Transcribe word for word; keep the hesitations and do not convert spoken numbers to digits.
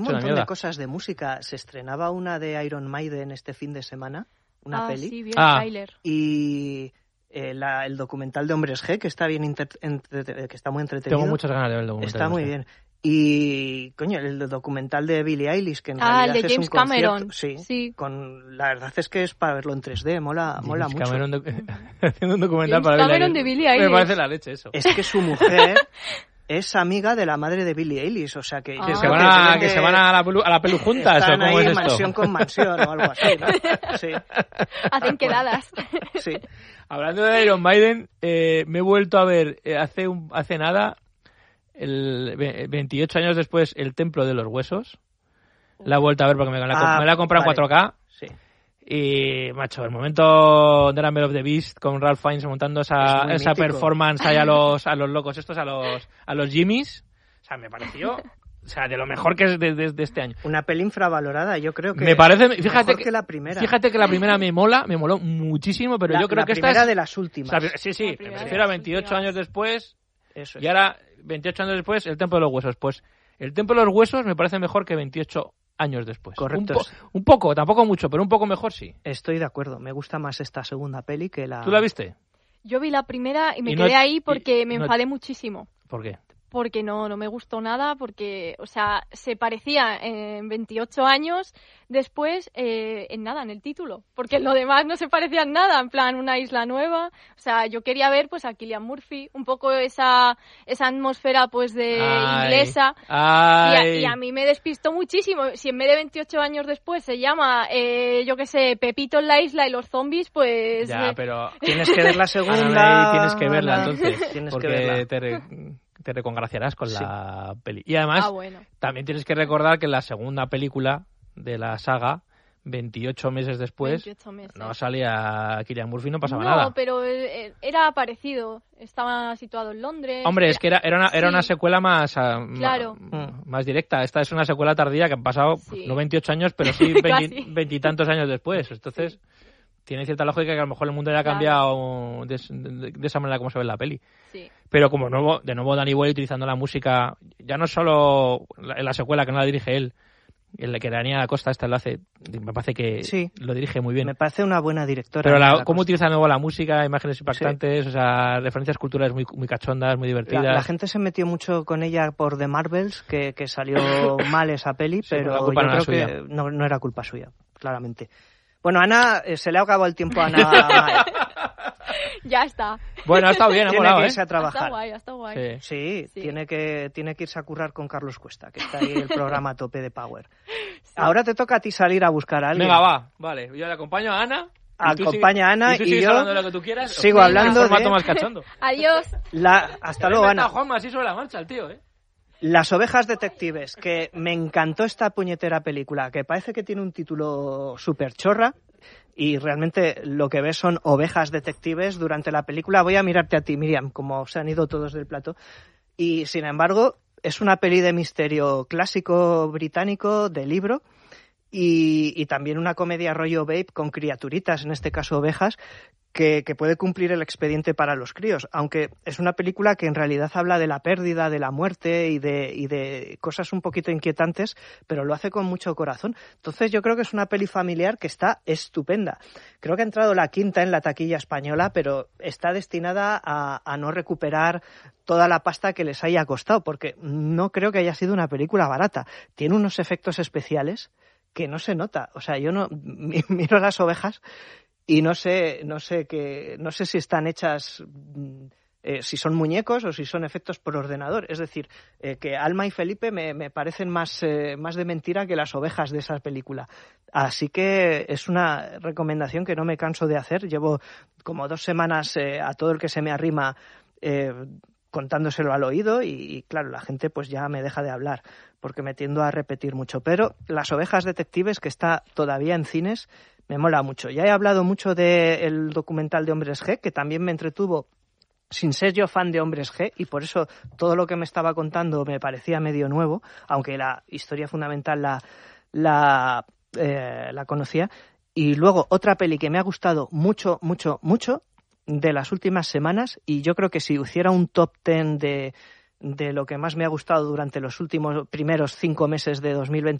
Un montón de cosas de música. Se estrenaba una de Iron Maiden este fin de semana, una ah, peli. Sí, bien, ah. Tyler. Y eh, la, el documental de Hombres G, que está bien inter, entre, que está muy entretenido. Tengo muchas ganas de ver el documental. Está muy bien. Y, coño, el documental de Billie Eilish, que en ah, realidad el de es James un concierto. Cameron. Sí, sí. Con, la verdad es que es para verlo en tres D, mola, James mola mucho. Cameron de, haciendo un documental James para Cameron Billie de Billie Eilish. Me parece la leche eso. Es que su mujer es amiga de la madre de Billie Eilish, o sea que... Ah. Que, se van a, que, que se van a la pelu, a la pelu juntas, están ¿o cómo ahí es esto? mansión con mansión o algo así, ¿no? Sí. Hacen quedadas. Sí. Hablando de Iron Maiden, eh, me he vuelto a ver eh, hace un, hace nada, el veintiocho años después, El Templo de los Huesos. La he vuelto a ver porque me la, Ah, me la he comprado vale. en cuatro K. Sí. Y, macho, el momento de Number of the Beast con Ralph Fiennes montando esa, Es muy esa mítico. performance ahí a los, a los locos estos, a los, a los Jimmys. O sea, me pareció, o sea, de lo mejor que es de, de, de este año. Una peli infravalorada, yo creo que... Me parece, fíjate mejor que, que la primera. Fíjate que la primera me mola, me moló muchísimo, pero La- yo creo la que esta primera es... de las últimas. o sea, sí, sí, La me primera de refiero a las veintiocho últimas. años después Eso es. y ahora veintiocho años después, El Templo de los Huesos. Pues El Templo de los Huesos me parece mejor que veintiocho años después. Correcto. Un, po- un poco, tampoco mucho, pero un poco mejor sí. Estoy de acuerdo, me gusta más esta segunda peli que la... ¿Tú la viste? Yo vi la primera y me Y no- quedé ahí porque y- me no- enfadé muchísimo. ¿Por qué? Porque no, no me gustó nada, porque, o sea, se parecía en veintiocho años después eh, en nada, en el título. Porque en lo demás no se parecía en nada, en plan una isla nueva. O sea, yo quería ver pues a Cillian Murphy, un poco esa, esa atmósfera pues de Ay, inglesa. Y ay. a, y a mí me despistó muchísimo. Si en vez de veintiocho años después se llama, eh, yo qué sé, Pepito en la isla y los zombies, pues... Ya, eh, pero... Tienes que ver la segunda... Ana May, tienes que verla Ana. entonces, Tienes que porque verla. te, re- te recongraciarás con Sí. la peli. Y además, Ah, bueno. también tienes que recordar que la segunda película de la saga, veintiocho meses después, veintiocho meses. no salía Cillian Murphy, no pasaba no, nada. pero eh, era parecido. Estaba situado en Londres. Hombre, es que era, era, una, era Sí. una secuela más, ah, Claro. ma- más directa. Esta es una secuela tardía que han pasado, Sí. no veintiocho años, pero sí Casi. veintitantos años después. Entonces, tiene cierta lógica que a lo mejor el mundo haya Claro. cambiado de, de- de esa manera como se ve en la peli. Sí. Pero como nuevo, de nuevo Danny Boyle utilizando la música, ya no solo la- en la secuela que no la dirige él, en la que Daniela Costa esta lo hace, me parece que Sí. lo dirige muy bien. Me parece una buena directora. Pero la- Daniela cómo Costa. utiliza de nuevo la música, imágenes impactantes, o sea, referencias culturales muy, muy cachondas, muy divertidas. La, la gente se metió mucho con ella por The Marvels, que, que salió mal esa peli, Sí, pero pero la culpa yo no era creo suya. que no, no era culpa suya, claramente. Bueno, Ana, eh, se le ha acabado el tiempo a Ana. Mae. Ya está. Bueno, ha estado bien, ha Tiene molado, que ¿eh? irse a Está trabajar. guay, está guay. Sí. Sí, Sí. Tiene, que, tiene que irse a currar con Carlos Cuesta, que está ahí el programa a tope de Power. Ahora te toca a ti salir a buscar a alguien. Venga, va, vale. Yo le acompaño a Ana. y tú Acompaña sigues- a Ana y, tú y sigues yo hablando de lo que tú quieras. sigo en hablando formato de- más cachondo. Adiós. La, hasta luego, Ana. Ana. Juanma, así sobre la marcha el tío, ¿eh? Las ovejas detectives, que me encantó esta puñetera película, que parece que tiene un título súper chorra y realmente lo que ves son ovejas detectives durante la película. Voy a mirarte a ti, Miriam, como se han ido todos del plato. Y sin embargo, es una peli de misterio clásico británico, de libro, y, y también una comedia rollo Babe con criaturitas, en este caso ovejas, que, que puede cumplir el expediente para los críos, aunque es una película que en realidad habla de la pérdida, de la muerte y de, y de cosas un poquito inquietantes, pero lo hace con mucho corazón. Entonces yo creo que es una peli familiar que está estupenda. Creo que ha entrado la quinta en la taquilla española, pero está destinada a, a no recuperar toda la pasta que les haya costado, porque no creo que haya sido una película barata. Tiene unos efectos especiales que no se nota. O sea, yo no miro las ovejas y no sé, no sé que, no sé si están hechas, eh, si son muñecos o si son efectos por ordenador. Es decir, eh, que Alma y Felipe me, me parecen más, eh, más de mentira que las ovejas de esa película. Así que es una recomendación que no me canso de hacer. Llevo como dos semanas eh, a todo el que se me arrima eh, contándoselo al oído y, y claro, la gente pues ya me deja de hablar porque me tiendo a repetir mucho. Pero Las ovejas detectives, que está todavía en cines, me mola mucho. Ya he hablado mucho del documental de Hombres G, que también me entretuvo sin ser yo fan de Hombres G, y por eso todo lo que me estaba contando me parecía medio nuevo, aunque la historia fundamental la, la, eh, la conocía. Y luego otra peli que me ha gustado mucho, mucho, mucho de las últimas semanas, y yo creo que si hiciera un top ten de, de lo que más me ha gustado durante los últimos primeros cinco meses de dos mil